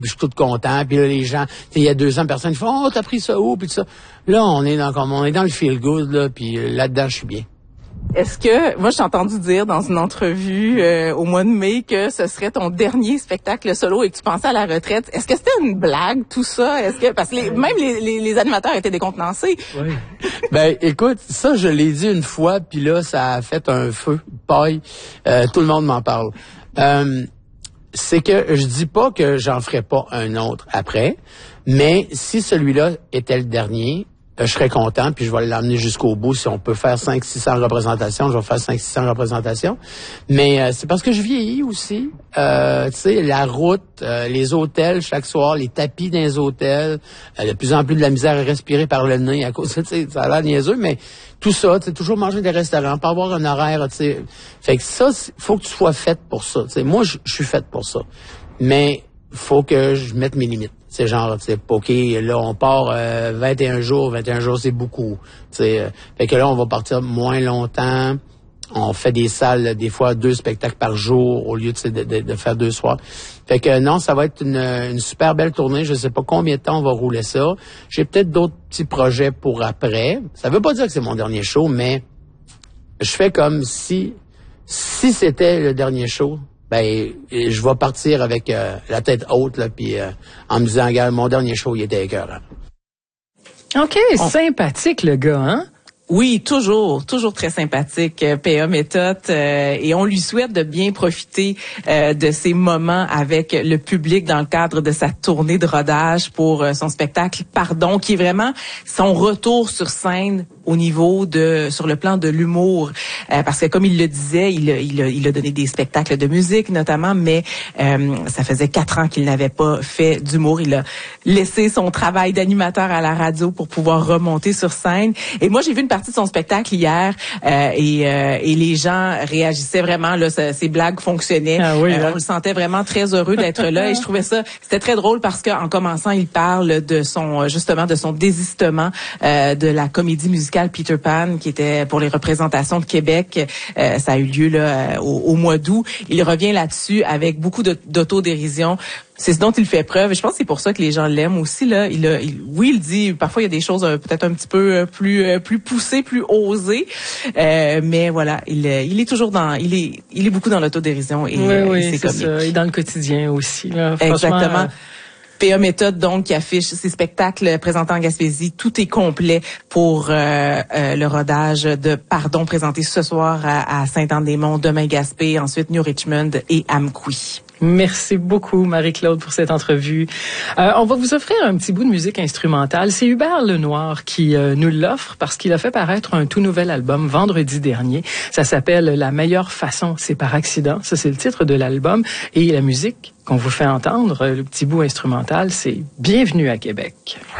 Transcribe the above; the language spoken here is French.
je suis tout content. Puis là, les gens, il y a 200 personnes qui font « Oh, t'as pris ça où? » Puis tout ça. Là, on est dans le feel good, là, puis là-dedans, je suis bien. Est-ce que, moi, j'ai entendu dire dans une entrevue au mois de mai que ce serait ton dernier spectacle solo et que tu pensais à la retraite. Est-ce que c'était une blague, tout ça? Parce que même les animateurs étaient décontenancés. Oui. Ben, écoute, ça, je l'ai dit une fois, puis là, ça a fait un feu de paille. Tout le monde m'en parle. C'est que je dis pas que j'en ferai pas un autre après, mais si celui-là était le dernier, je serais content, puis je vais l'amener jusqu'au bout. Si on peut faire 500-600 représentations, je vais faire 500-600 représentations. Mais c'est parce que je vieillis aussi. Tu sais, la route, les hôtels chaque soir, les tapis dans les hôtels, de plus en plus de la misère à respirer par le nez à cause de, tu sais, ça a l'air niaiseux, mais tout ça, tu sais, toujours manger des restaurants, pas avoir un horaire, tu sais. Fait que ça, faut que tu sois faite pour ça. Tu sais, moi, je suis faite pour ça. Mais faut que je mette mes limites. C'est genre, tu sais, OK, là, on part 21 jours, c'est beaucoup. Tu sais, fait que là, on va partir moins longtemps. On fait des salles, des fois, 2 spectacles par jour au lieu de faire 2 soirs. Fait que non, ça va être une super belle tournée. Je sais pas combien de temps on va rouler ça. J'ai peut-être d'autres petits projets pour après. Ça veut pas dire que c'est mon dernier show, mais je fais comme si c'était le dernier show. Ben, je vais partir avec la tête haute, là, puis en me disant, regarde, mon dernier show, il était écœurant. OK, sympathique, le gars, hein? Oui, toujours très sympathique, P.A. Méthode, et on lui souhaite de bien profiter de ces moments avec le public dans le cadre de sa tournée de rodage pour son spectacle Pardon, qui est vraiment son retour sur scène au niveau sur le plan de l'humour, parce que comme il le disait, il a donné des spectacles de musique notamment, mais ça faisait 4 ans qu'il n'avait pas fait d'humour. Il a laissé son travail d'animateur à la radio pour pouvoir remonter sur scène. Et moi, j'ai vu une partie de son spectacle hier et les gens réagissaient vraiment, là, ses blagues fonctionnaient. Ah oui, on le sentait vraiment très heureux d'être là et je trouvais ça, c'était très drôle parce qu'en commençant, il parle de son désistement de la comédie musicale Peter Pan qui était pour les représentations de Québec. Ça a eu lieu là au mois d'août. Il revient là-dessus avec beaucoup d'autodérision. C'est ce dont il fait preuve. Je pense que c'est pour ça que les gens l'aiment aussi là. Il dit parfois il y a des choses peut-être un petit peu plus poussées, plus osées, mais voilà, il est toujours il est beaucoup dans l'autodérision et c'est comique. Ça. Et dans le quotidien aussi là. Exactement. P.A. Méthode, donc, qui affiche ses spectacles présentés en Gaspésie. Tout est complet pour le rodage de Pardon, présenté ce soir à Saint-Anne-des-Monts, demain Gaspé, ensuite New Richmond et Amqui. Merci beaucoup, Marie-Claude, pour cette entrevue. On va vous offrir un petit bout de musique instrumentale. C'est Hubert Lenoir qui nous l'offre parce qu'il a fait paraître un tout nouvel album vendredi dernier. Ça s'appelle « La meilleure façon, c'est par accident ». Ça, c'est le titre de l'album. Et la musique qu'on vous fait entendre, le petit bout instrumental, c'est « Bienvenue à Québec ».